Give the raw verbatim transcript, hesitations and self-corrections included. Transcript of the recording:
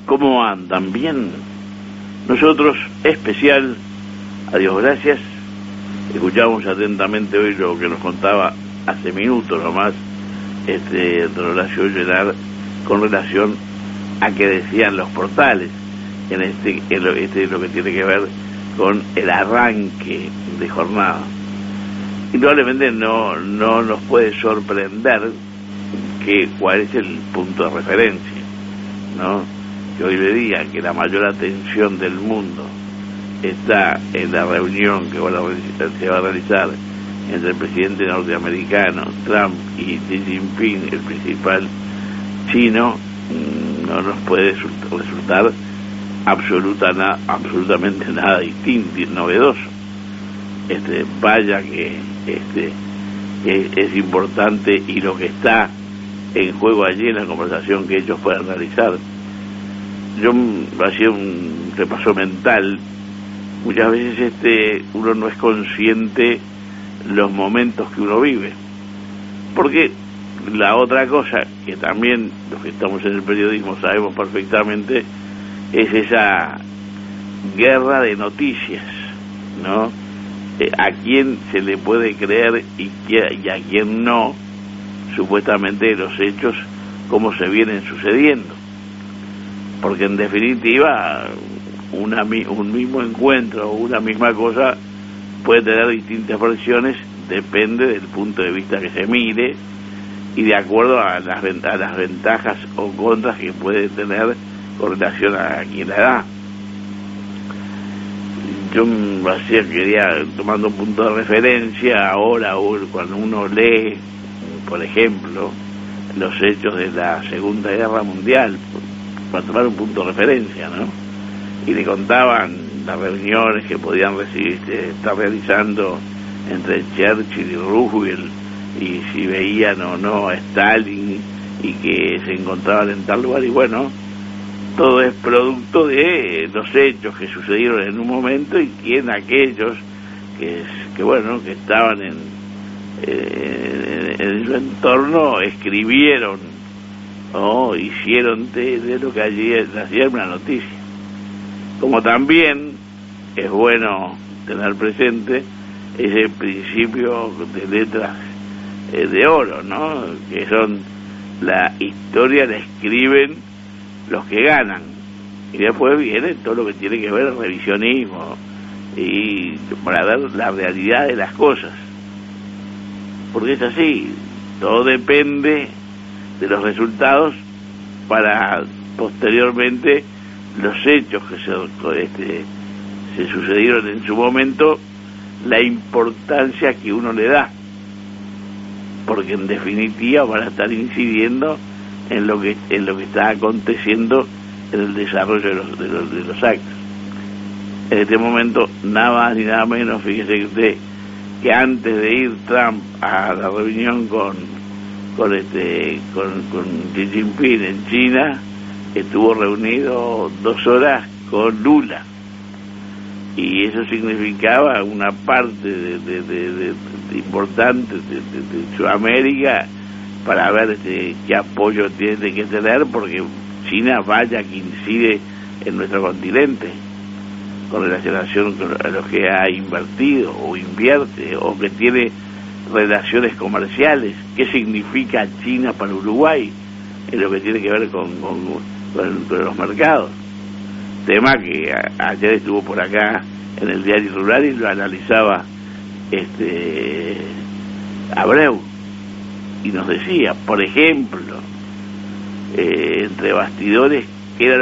¿Cómo andan? ¿Bien? Nosotros, especial, a Dios gracias, escuchamos atentamente hoy lo que nos contaba hace minutos nomás este don Horacio Llenar con relación a que decían los portales en este, en lo, este es lo que tiene que ver con el arranque de jornada. Indudablemente no, no nos puede sorprender que cuál es el punto de referencia, ¿no? Que hoy le digan que la mayor atención del mundo está en la reunión que va a, se va a realizar entre el presidente norteamericano Trump y Xi Jinping, el principal chino, no nos puede resultar absoluta na, absolutamente nada distinto y novedoso. Este, vaya que este es, es importante, y lo que está en juego allí en la conversación que ellos puedan realizar. Yo hacía un repaso mental. Muchas veces este uno no es consciente los momentos que uno vive, porque la otra cosa que también los que estamos en el periodismo sabemos perfectamente es esa guerra de noticias, ¿no? Eh, a quién se le puede creer y, y a quién no, supuestamente, los hechos como se vienen sucediendo, porque en definitiva una, un mismo encuentro o una misma cosa puede tener distintas versiones, depende del punto de vista que se mire y de acuerdo a las, a las ventajas o contras que puede tener con relación a quien la da. Yo hacía, quería, tomando un punto de referencia, ahora cuando uno lee, por ejemplo, los hechos de la Segunda Guerra Mundial, para tomar un punto de referencia, ¿no? Y le contaban las reuniones que podían recibir, estar realizando entre Churchill y Roosevelt, y si veían o no a Stalin, y que se encontraban en tal lugar, y bueno, todo es producto de los hechos que sucedieron en un momento y quién aquellos que, que bueno, que estaban en, eh, en su entorno escribieron o hicieron de, de lo que allí hacía una noticia. Como también es bueno tener presente ese principio de letras eh, de oro, ¿no? Que son la historia la escriben los que ganan, y después viene todo lo que tiene que ver el revisionismo y para ver la realidad de las cosas, porque es así, todo depende de los resultados para posteriormente los hechos que se, este, se sucedieron en su momento, la importancia que uno le da, porque en definitiva van a estar incidiendo en lo que en lo que está aconteciendo en el desarrollo de los, de los, de los actos. En este momento, nada más ni nada menos, fíjese usted, que antes de ir Trump a la reunión con con este con, con Xi Jinping en China, estuvo reunido dos horas con Lula, y eso significaba una parte de, de, de, de, de importante de, de, de Sudamérica para ver este, qué apoyo tiene que tener, porque China, vaya que incide en nuestro continente con relación a lo que ha invertido o invierte o que tiene relaciones comerciales. ¿Qué significa China para Uruguay en lo que tiene que ver con, con, con, con los mercados? Tema que a, ayer estuvo por acá en el Diario Rural y lo analizaba este Abreu, y nos decía, por ejemplo, eh, entre bastidores,